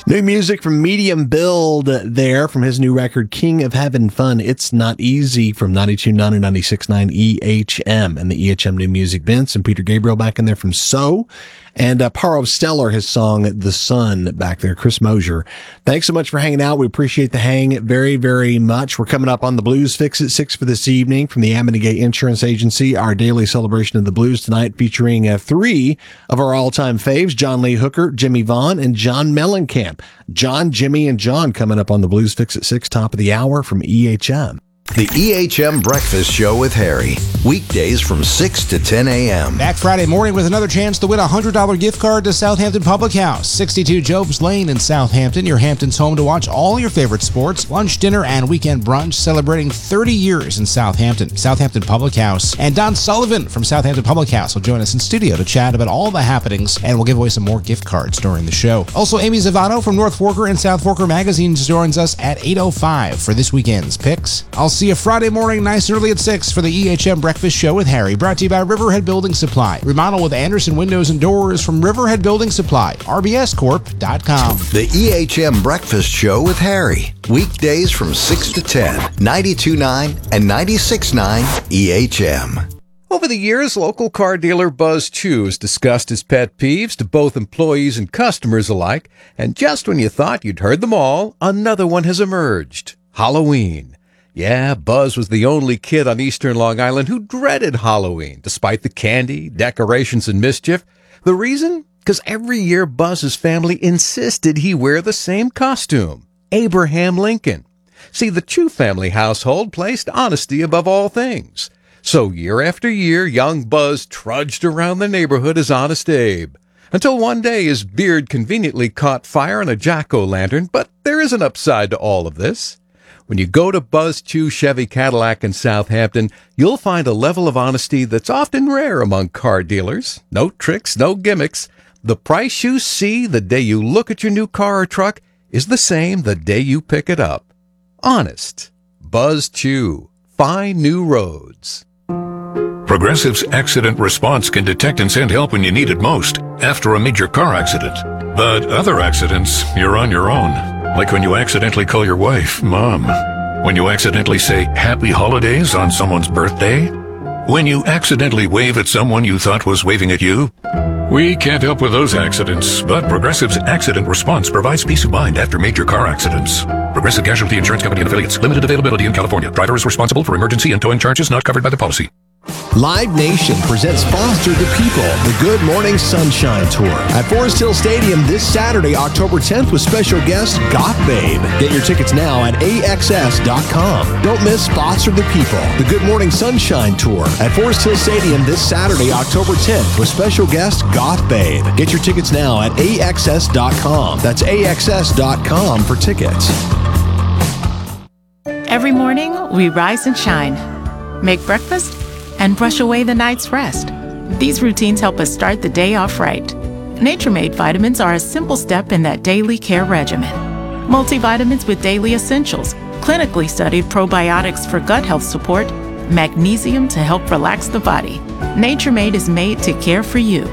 New music from Medium Build there from his new record, King of Heaven Fun. It's Not Easy from 92.9 and 96.9 EHM. And the EHM New Music, Vince and Peter Gabriel back in there from So. And Paro Stellar, his song, The Sun, back there. Chris Mosier. Thanks so much for hanging out. We appreciate the hang very, very much. We're coming up on the Blues Fix at 6 for this evening from the Amity Gay Insurance Agency. Our daily celebration of the blues tonight featuring three of our all-time faves, John Lee Hooker, Jimmy Vaughn, and John Mellencamp. John, Jimmy, and John coming up on the Blues Fix at 6, top of the hour from EHM. The EHM Breakfast Show with Harry. Weekdays from 6 to 10 a.m. Back Friday morning with another chance to win a $100 gift card to Southampton Public House, 62 Jobs Lane in Southampton. Your Hampton's home to watch all your favorite sports, lunch, dinner, and weekend brunch, celebrating 30 years in Southampton. Southampton Public House. And Don Sullivan from Southampton Public House will join us in studio to chat about all the happenings, and we'll give away some more gift cards during the show. Also, Amy Zavano from North Forker and South Forker magazines joins us at 8:05 for this weekend's picks. I'll see you Friday morning, nice and early at 6 for the EHM Breakfast Show with Harry, brought to you by Riverhead Building Supply. Remodel with Anderson Windows and Doors from Riverhead Building Supply, rbscorp.com. The EHM Breakfast Show with Harry. Weekdays from 6 to 10, 92.9 and 96.9 EHM. Over the years, local car dealer Buzz Chew has discussed his pet peeves to both employees and customers alike, and just when you thought you'd heard them all, another one has emerged. Halloween. Yeah, Buzz was the only kid on eastern Long Island who dreaded Halloween, despite the candy, decorations, and mischief. The reason? Because every year Buzz's family insisted he wear the same costume, Abraham Lincoln. See, the Chew family household placed honesty above all things. So year after year, young Buzz trudged around the neighborhood as Honest Abe, until one day his beard conveniently caught fire on a jack-o'-lantern. But there is an upside to all of this. When you go to Buzz Chew Chevy Cadillac in Southampton, you'll find a level of honesty that's often rare among car dealers. No tricks, no gimmicks. The price you see the day you look at your new car or truck is the same the day you pick it up. Honest. Buzz Chew. Find new roads. Progressive's Accident Response can detect and send help when you need it most, after a major car accident. But other accidents, you're on your own. Like when you accidentally call your wife Mom. When you accidentally say Happy Holidays on someone's birthday. When you accidentally wave at someone you thought was waving at you. We can't help with those accidents, but Progressive's Accident Response provides peace of mind after major car accidents. Progressive Casualty Insurance Company and Affiliates. Limited availability in California. Driver is responsible for emergency and towing charges not covered by the policy. Live Nation presents Foster the People, the Good Morning Sunshine Tour at Forest Hill Stadium this Saturday, October 10th, with special guest Goth Babe. Get your tickets now at AXS.com. Don't miss Foster the People, the Good Morning Sunshine Tour at Forest Hill Stadium this Saturday, October 10th, with special guest Goth Babe. Get your tickets now at AXS.com. That's AXS.com for tickets. Every morning, we rise and shine, make breakfast, and brush away the night's rest. These routines help us start the day off right. Nature Made vitamins are a simple step in that daily care regimen. Multivitamins with daily essentials, clinically studied probiotics for gut health support, magnesium to help relax the body. Nature Made is made to care for you.